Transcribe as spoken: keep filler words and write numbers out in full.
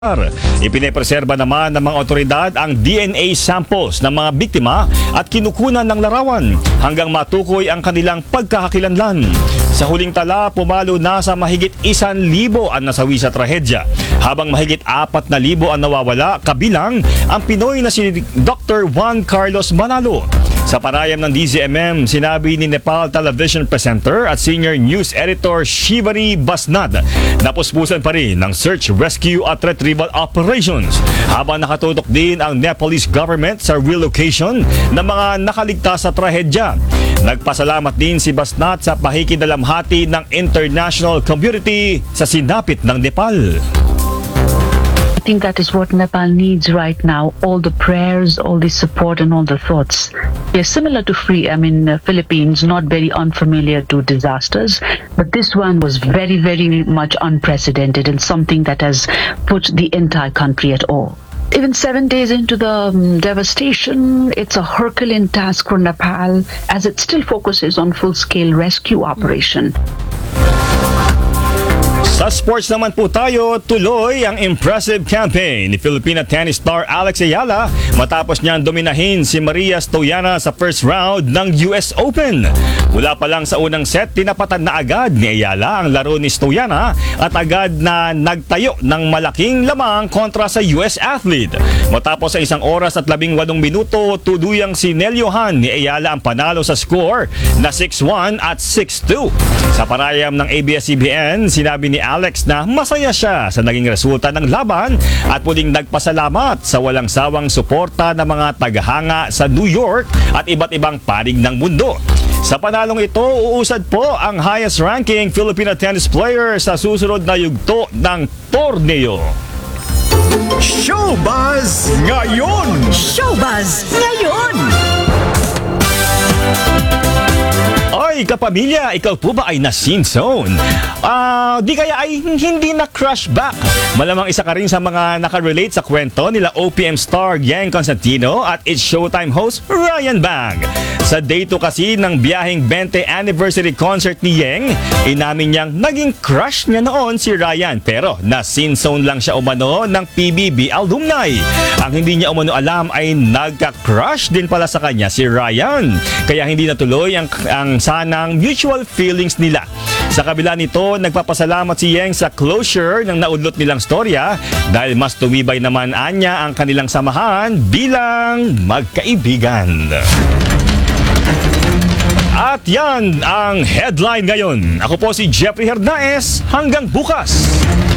Ipinapreserba naman ng mga otoridad ang D N A samples ng mga biktima at kinukunan ng larawan hanggang matukoy ang kanilang pagkakakilanlan. Sa huling tala, pumalo na sa mahigit isan libo ang nasawi sa trahedya, habang mahigit apat na libo ang nawawala, kabilang ang Pinoy na si Doctor Juan Carlos Manalo. Sa panayam ng D Z M M, sinabi ni Nepal Television Presenter at Senior News Editor Shivani Basnad na puspusan pa rin ng search, rescue at retrieval operations, habang nakatutok din ang Nepalese government sa relocation ng mga nakaligtas sa trahedya. Nagpasalamat din si Basnad sa pakikidalamhati ng international community sa sinapit ng Nepal. I think that is what Nepal needs right now, all the prayers, all the support and all the thoughts. They're similar to free, I mean, uh, Philippines, not very unfamiliar to disasters, but this one was very, very much unprecedented and something that has put the entire country at awe. Even seven days into the um, devastation, it's a Herculean task for Nepal as it still focuses on full-scale rescue operation. Sa sports naman po tayo, tuloy ang impressive campaign ni Filipina tennis star Alex Ayala matapos niyang dominahin si Maria Stoiana sa first round ng U S Open. Mula pa lang sa unang set, tinapatan na agad ni Ayala ang laro ni Stoiana at agad na nagtayo ng malaking lamang kontra sa U S athlete. Matapos sa isang oras at labing walong minuto, tuduyang sinelyohan ni Ayala ang panalo sa score na six one at six two. Sa panayam ng A B S C B N, sinabi ni Alex na masaya siya sa naging resulta ng laban at muling nagpasalamat sa walang sawang suporta ng mga tagahanga sa New York at iba't ibang panig ng mundo. Sa panalong ito, uusad po ang highest ranking Filipina tennis player sa susunod na yugto ng torneo. Showbuzz ngayon! Showbuzz ngayon! Oy, kapamilya, ikaw po ba ay na-scene zone? Ah, uh, di kaya ay hindi na-crush back? Malamang isa ka rin sa mga nakarelate sa kwento nila O P M star Yeng Constantino at It's Showtime host Ryan Bang. Sa day two kasi ng biyaheng twentieth anniversary concert ni Yeng, inamin niyang naging crush niya noon si Ryan, pero na-scene zone lang siya umano ng P B B alumni. Ang hindi niya umano alam ay nagka-crush din pala sa kanya si Ryan, kaya hindi natuloy ang, ang sanang mutual feelings nila. Sa kabila nito, nagpapasalamat si Yeng sa closure ng naudlot nilang storya dahil mas tumibay naman anya ang kanilang samahan bilang magkaibigan. At yan ang headline ngayon. Ako po si Jeffrey Hernaez. Hanggang bukas!